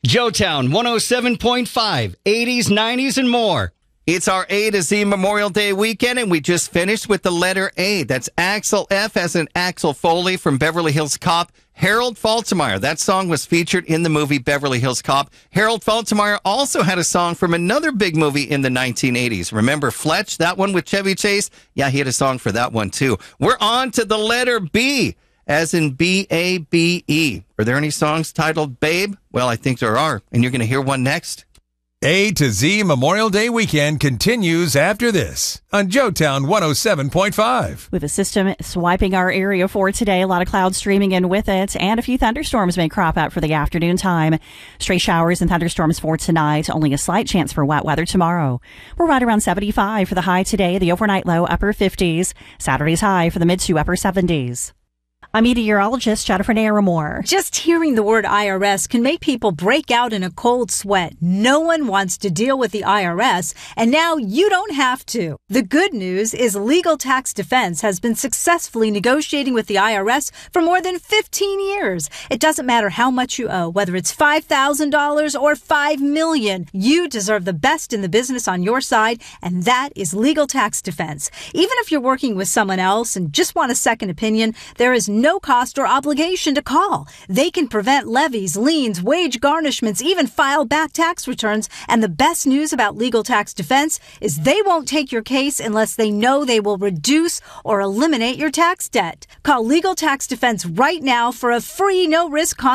Joetown 107.5, 80s, 90s, and more. It's our A to Z Memorial Day weekend, and we just finished with the letter A. That's Axel F. as in Axel Foley from Beverly Hills Cop. Harold Faltermeyer. That song was featured in the movie Beverly Hills Cop. Harold Faltermeyer also had a song from another big movie in the 1980s. Remember Fletch? That one with Chevy Chase? Yeah, he had a song for that one, too. We're on to the letter B, as in B-A-B-E. Are there any songs titled Babe? Well, I think there are, and you're going to hear one next. A to Z Memorial Day weekend continues after this on Joetown 107.5. With a system swiping our area for today, a lot of clouds streaming in with it, and a few thunderstorms may crop out for the afternoon time. Stray showers and thunderstorms for tonight, only a slight chance for wet weather tomorrow. We're right around 75 for the high today, the overnight low upper 50s, Saturday's high for the mid to upper 70s. I'm meteorologist Jennifer Naramore. Just hearing the word IRS can make people break out in a cold sweat. No one wants to deal with the IRS, and now you don't have to. The good news is Legal Tax Defense has been successfully negotiating with the IRS for more than 15 years. It doesn't matter how much you owe, whether it's $5,000 or $5 million. You deserve the best in the business on your side, and that is Legal Tax Defense. Even if you're working with someone else and just want a second opinion, there is no cost or obligation to call. They can prevent levies, liens, wage garnishments, even file back tax returns. And the best news about Legal Tax Defense is they won't take your case unless they know they will reduce or eliminate your tax debt. Call Legal Tax Defense right now for a free no-risk